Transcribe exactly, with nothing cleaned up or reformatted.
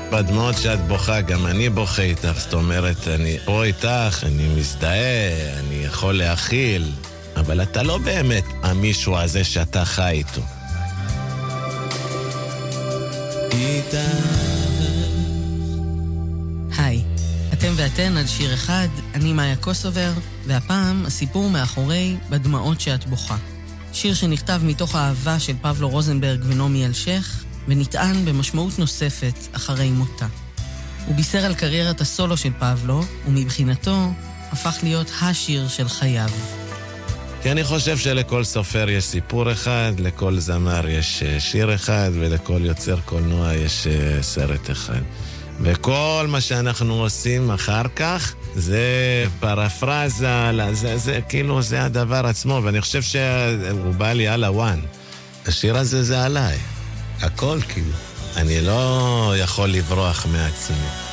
בדמעות שאת בוכה, גם אני בוכה איתך, זאת אומרת, אני פה איתך, אני מזדהה, אני יכול להכיל, אבל אתה לא באמת המישהו הזה שאתה חי איתו. היי, אתם ואתן על שיר אחד, אני מאיה קוסובר, והפעם הסיפור מאחורי בדמעות שאת בוכה. שיר שנכתב מתוך האהבה של פבלו רוזנברג ונעמי אלשיך, ונטען במשמעות נוספת אחרי מותה. הוא בישר על קריירת הסולו של פבלו, ומבחינתו הפך להיות השיר של חייו. כי אני חושב שלכל סופר יש סיפור אחד, לכל זמר יש שיר אחד, ולכל יוצר קולנוע יש סרט אחד. וכל מה שאנחנו עושים אחר כך, זה פרפרזה, זה, זה, כאילו זה הדבר עצמו, ואני חושב שהוא בא לי על הוואן. השיר הזה זה עליי. הכל כאילו. אני לא יכול לברוח מעצמי.